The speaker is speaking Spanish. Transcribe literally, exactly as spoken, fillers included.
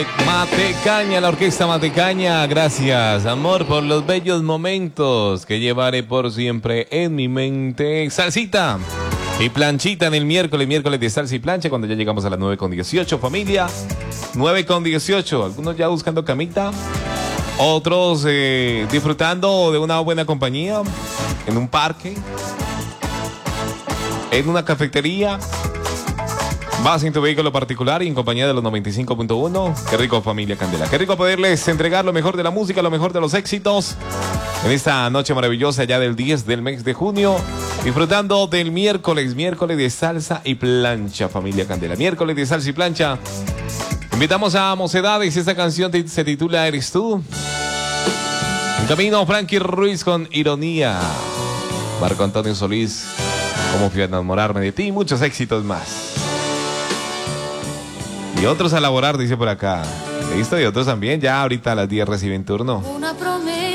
Matecaña, la orquesta Matecaña, gracias, amor, por los bellos momentos que llevaré por siempre en mi mente. Salsita y planchita en el miércoles, miércoles de salsa y plancha, cuando ya llegamos a las nueve con dieciocho, familia. nueve con dieciocho, algunos ya buscando camita, otros eh, disfrutando de una buena compañía en un parque, en una cafetería. Vas en tu vehículo particular y en compañía de los noventa y cinco punto uno. Qué rico, familia Candela. Qué rico poderles entregar lo mejor de la música, lo mejor de los éxitos en esta noche maravillosa ya del diez del mes de junio. Disfrutando del miércoles, miércoles de salsa y plancha, familia Candela. Miércoles de salsa y plancha. Invitamos a Mocedades. Esta canción se titula Eres tú. En camino, Frankie Ruiz con Ironía. Marco Antonio Solís, Cómo fui a enamorarme de ti. Muchos éxitos más. Y otros a laborar, dice por acá. Listo, y otros también. Ya ahorita a las diez reciben turno.